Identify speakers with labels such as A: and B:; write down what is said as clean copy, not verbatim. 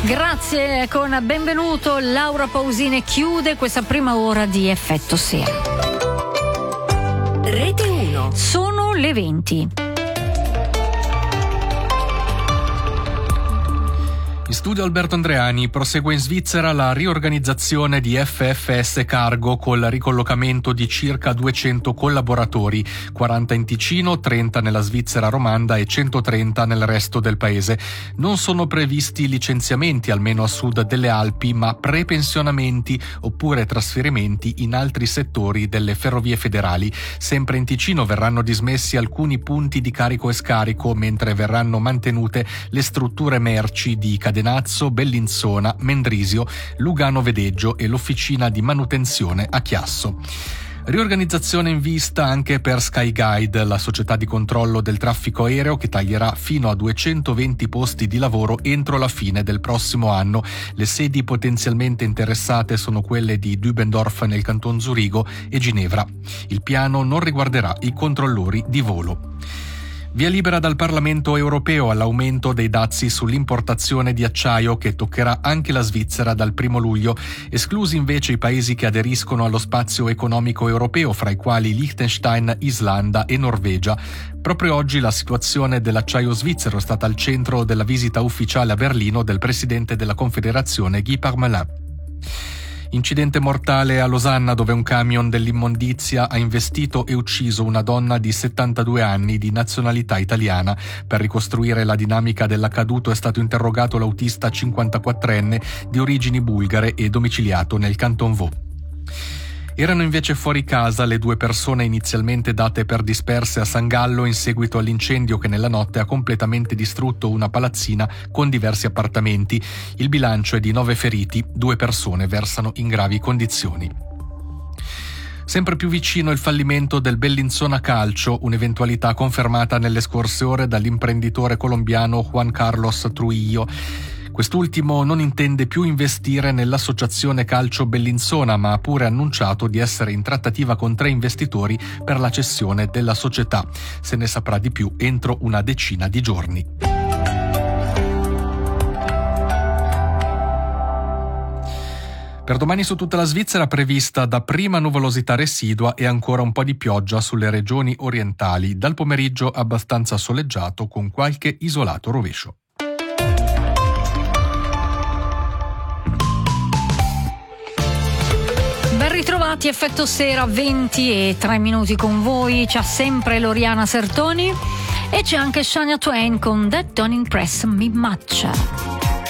A: Grazie, con benvenuto Laura Pausini chiude questa prima ora di Effetto Sera.
B: Rete 1.
A: Sono le 20.
C: In studio Alberto Andreani. Prosegue in Svizzera la riorganizzazione di FFS Cargo col ricollocamento di circa 200 collaboratori, 40 in Ticino, 30 nella Svizzera romanda e 130 nel resto del paese. Non sono previsti licenziamenti, almeno a sud delle Alpi, ma prepensionamenti oppure trasferimenti in altri settori delle ferrovie federali. Sempre in Ticino verranno dismessi alcuni punti di carico e scarico, mentre verranno mantenute le strutture merci di Cadenazzo, Bellinzona, Mendrisio, Lugano Vedeggio e l'officina di manutenzione a Chiasso. Riorganizzazione in vista anche per Skyguide, la società di controllo del traffico aereo che taglierà fino a 220 posti di lavoro entro la fine del prossimo anno. Le sedi potenzialmente interessate sono quelle di Dübendorf nel canton Zurigo e Ginevra. Il piano non riguarderà i controllori di volo. Via libera dal Parlamento europeo all'aumento dei dazi sull'importazione di acciaio che toccherà anche la Svizzera dal 1 luglio, esclusi invece i paesi che aderiscono allo spazio economico europeo, fra i quali Liechtenstein, Islanda e Norvegia. Proprio oggi la situazione dell'acciaio svizzero è stata al centro della visita ufficiale a Berlino del presidente della Confederazione Guy Parmelin. Incidente mortale a Losanna, dove un camion dell'immondizia ha investito e ucciso una donna di 72 anni di nazionalità italiana. Per ricostruire la dinamica dell'accaduto è stato interrogato l'autista 54enne di origini bulgare e domiciliato nel Canton Vaud. Erano invece fuori casa le due persone inizialmente date per disperse a San Gallo in seguito all'incendio che nella notte ha completamente distrutto una palazzina con diversi appartamenti. Il bilancio è di 9 feriti, 2 persone versano in gravi condizioni. Sempre più vicino il fallimento del Bellinzona Calcio, un'eventualità confermata nelle scorse ore dall'imprenditore colombiano Juan Carlos Trujillo. Quest'ultimo non intende più investire nell'associazione calcio Bellinzona, ma ha pure annunciato di essere in trattativa con 3 investitori per la cessione della società. Se ne saprà di più entro una decina di giorni. Per domani su tutta la Svizzera prevista dapprima nuvolosità residua e ancora un po' di pioggia sulle regioni orientali. Dal pomeriggio abbastanza soleggiato con qualche isolato rovescio.
A: Ben ritrovati, Effetto Sera, 20:03 con voi. C'è sempre Loriana Sertoni e c'è anche Shania Twain con That Don't Impress Me Much.